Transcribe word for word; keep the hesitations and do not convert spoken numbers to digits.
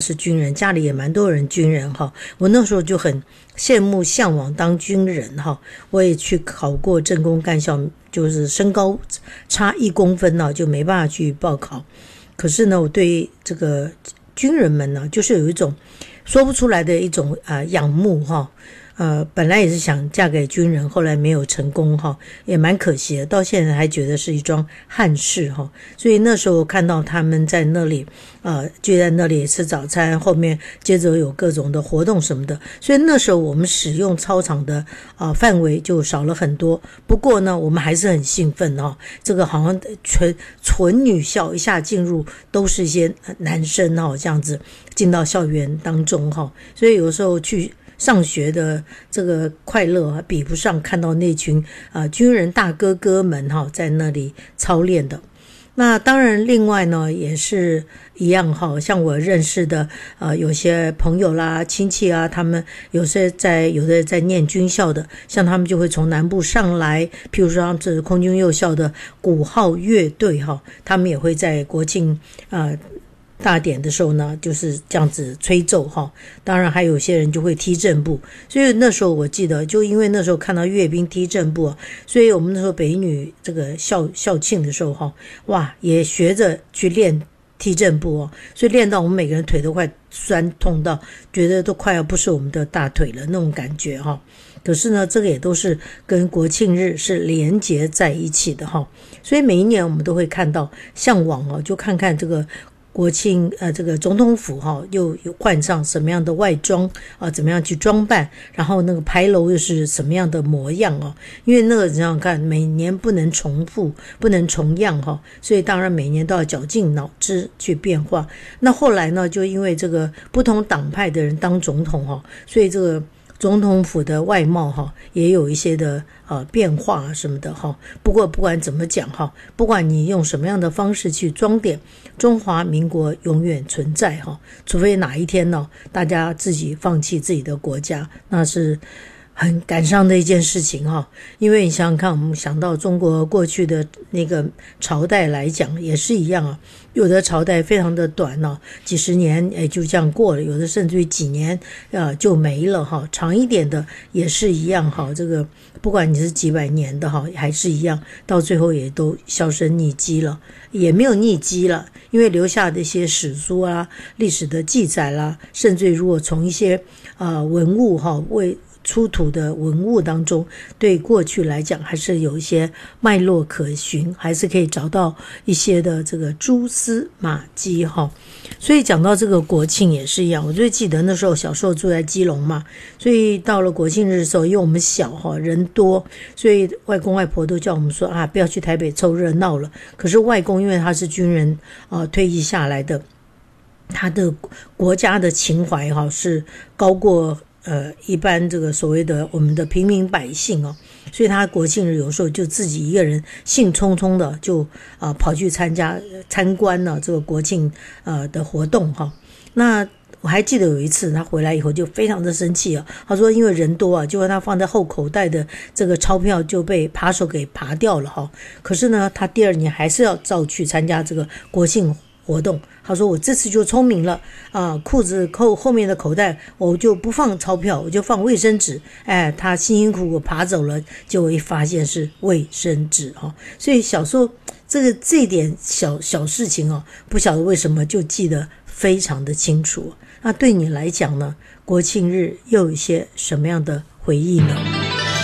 是军人，家里也蛮多人军人哈。我那时候就很羡慕向往当军人哈。我也去考过政工干校，就是身高差一公分呢，就没办法去报考。可是呢，我对这个军人们呢，就是有一种说不出来的一种啊、呃、仰慕哈。呃，本来也是想嫁给军人，后来没有成功哈，也蛮可惜的。到现在还觉得是一桩憾事哈。所以那时候看到他们在那里，呃，就在那里吃早餐，后面接着有各种的活动什么的。所以那时候我们使用操场的啊、呃、范围就少了很多。不过呢，我们还是很兴奋哈。这个好像纯纯女校一下进入都是一些男生哈，这样子进到校园当中哈。所以有时候去上学的这个快乐比不上看到那群啊、呃、军人大哥哥们哈在那里操练的。那当然另外呢也是一样哈，像我认识的呃有些朋友啦亲戚啊，他们有些在有的在念军校的，像他们就会从南部上来，譬如说他们这是空军幼校的鼓号乐队哈，他们也会在国庆啊、呃大典的时候呢，就是这样子吹奏哈。当然还有些人就会踢正步，所以那时候我记得，就因为那时候看到阅兵踢正步，所以我们那时候北一女这个校校庆的时候哈，哇，也学着去练踢正步哦，所以练到我们每个人腿都快酸痛到，觉得都快要不是我们的大腿了那种感觉哈。可是呢，这个也都是跟国庆日是连结在一起的哈。所以每一年我们都会看到向往哦，就看看这个国庆呃，这个总统府哈，又有换上什么样的外装啊？怎么样去装扮？然后那个牌楼又是什么样的模样哦？因为那个你想想看，每年不能重复，不能重样哈，所以当然每年都要绞尽脑汁去变化。那后来呢，就因为这个不同党派的人当总统哈，所以这个总统府的外貌哈也有一些的呃变化什么的哈。不过不管怎么讲哈，不管你用什么样的方式去装点，中华民国永远存在哈，除非哪一天呢，大家自己放弃自己的国家，那是很感伤的一件事情哈。因为你想想看，我们想到中国过去的那个朝代来讲也是一样啊，有的朝代非常的短哦，几十年哎就这样过了，有的甚至于几年呃就没了哈，长一点的也是一样哈，这个不管你是几百年的哈，还是一样，到最后也都销声匿迹了，也没有匿迹了，因为留下的一些史书啊、历史的记载啦，甚至如果从一些呃文物哈为出土的文物当中，对过去来讲还是有一些脉络可循，还是可以找到一些的这个蛛丝马迹哈。所以讲到这个国庆也是一样，我最记得那时候小时候住在基隆嘛，所以到了国庆日的时候，因为我们小哈人多，所以外公外婆都叫我们说啊，不要去台北凑热闹了。可是外公因为他是军人啊、呃、退役下来的，他的国家的情怀哈是高过呃，一般这个所谓的我们的平民百姓哦，所以他国庆日有时候就自己一个人兴冲冲的就啊、呃、跑去参加参观了这个国庆呃的活动哈。那我还记得有一次他回来以后就非常的生气啊，他说因为人多啊，结果他放在后口袋的这个钞票就被扒手给扒掉了哈。可是呢，他第二年还是要照去参加这个国庆活动。他说我这次就聪明了啊、呃，裤子扣后面的口袋我就不放钞票，我就放卫生纸。哎，他辛辛苦苦爬走了，结果一发现是卫生纸哈、哦。所以小时候这个这点小小事情哦，不晓得为什么就记得非常的清楚。那对你来讲呢，国庆日又有一些什么样的回忆呢？